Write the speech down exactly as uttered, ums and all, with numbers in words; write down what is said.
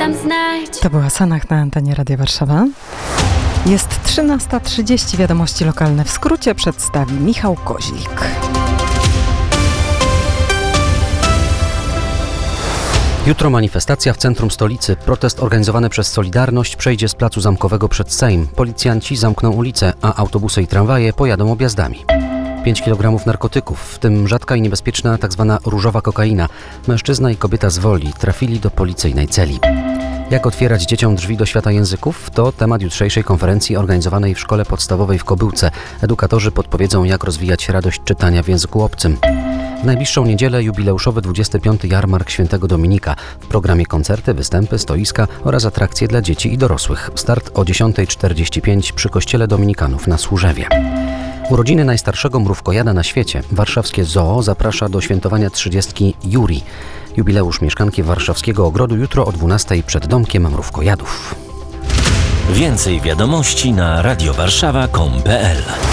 dam znać. To była Sanach na antenie Radia Warszawa. Jest trzynasta trzydzieści, wiadomości lokalne w skrócie przedstawi Michał Kozik. Jutro manifestacja w centrum stolicy. Protest organizowany przez Solidarność przejdzie z Placu Zamkowego przed Sejm. Policjanci zamkną ulicę, a autobusy i tramwaje pojadą objazdami. pięć kilogramów narkotyków, w tym rzadka i niebezpieczna tzw. różowa kokaina. Mężczyzna i kobieta z Woli trafili do policyjnej celi. Jak otwierać dzieciom drzwi do świata języków? To temat jutrzejszej konferencji organizowanej w szkole podstawowej w Kobyłce. Edukatorzy podpowiedzą, jak rozwijać radość czytania w języku obcym. W najbliższą niedzielę jubileuszowy dwudziesty piąty Jarmark Świętego Dominika. W programie koncerty, występy, stoiska oraz atrakcje dla dzieci i dorosłych. Start o dziesiąta czterdzieści pięć przy Kościele Dominikanów na Służewie. Urodziny najstarszego mrówkojada na świecie. Warszawskie Zoo zaprasza do świętowania trzydziestki Juri. Jubileusz mieszkanki warszawskiego ogrodu jutro o dwunastej przed domkiem mrówkojadów. Więcej wiadomości na radiowarszawa kropka com kropka pe el.